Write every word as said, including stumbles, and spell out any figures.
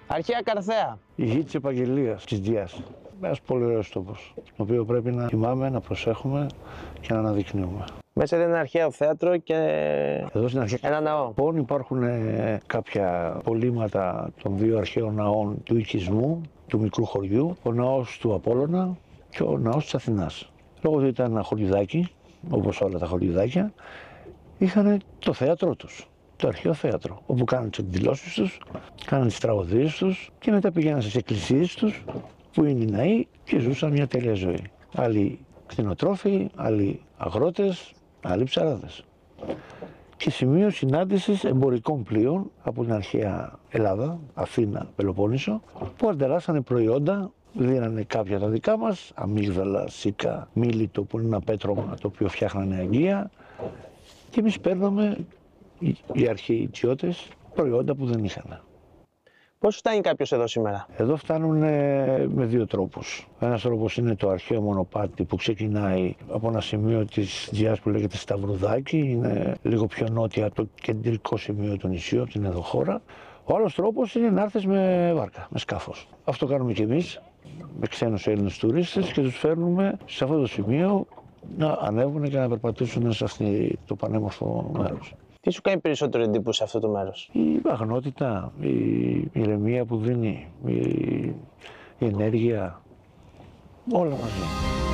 Αρχαία Καρθαία. Η γη της Επαγγελίας, της Διάς. Ένας πολύ ωραίος τόπος, τον οποίο πρέπει να θυμάμαι, να προσέχουμε και να αναδεικνύουμε. Μέσα είναι ένα αρχαίο θέατρο και Εδώ στην αρχαία ένα ναό. Λοιπόν, υπάρχουν ε, κάποια πολύματα των δύο αρχαίων ναών του οικισμού, του μικρού χωριού, ο ναός του Απόλλωνα και ο ναός της Αθηνάς. Λόγω ότι ήταν ένα χωριουδάκι, όπως όλα τα χωριουδάκια, είχαν το θέατρό τους, το αρχαίο θέατρο, όπου κάνουν τις εκδηλώσεις τους, κάνουν τις τραγωδίες τους και μετά πηγαίναν στις εκκλησίες τους, που είναι οι ναοί και ζούσαν μια τέλεια ζωή. Άλλοι κτηνοτρόφοι, άλλοι αγρότες, άλλοι ψαράδες. Και σημείο συνάντησης εμπορικών πλοίων από την αρχαία Ελλάδα, Αθήνα, Πελοπόννησο, που ανταλλάσσανε προϊόντα, δίνανε κάποια τα δικά μας, αμύγδαλα, σίκα, μίλιτο που είναι ένα πέτρωμα το οποίο φτιάχνανε αγγεία, και εμείς παίρναμε, οι, οι αρχαίοι ιτσιώτες, προϊόντα που δεν είχαν. Πώς φτάνει κάποιος εδώ σήμερα? Εδώ φτάνουν ε, με δύο τρόπους. Ένας τρόπος είναι το αρχαίο μονοπάτι που ξεκινάει από ένα σημείο της Διάς που λέγεται Σταυρουδάκι, είναι λίγο πιο νότια από το κεντρικό σημείο του νησιού, από την εδώ χώρα. Ο άλλος τρόπος είναι να έρθεις με βάρκα, με σκάφος. Αυτό κάνουμε κι εμείς, με ξένους Έλληνες τουρίστες, και τους φέρνουμε σε αυτό το σημείο να ανέβουν και να περπατήσουν σε αυτό το πανέμορφο μέρος. Τι σου κάνει περισσότερο εντύπωση σε αυτό το μέρος? Η αγνότητα, η ηρεμία που δίνει, η, η ενέργεια, όλα μαζί.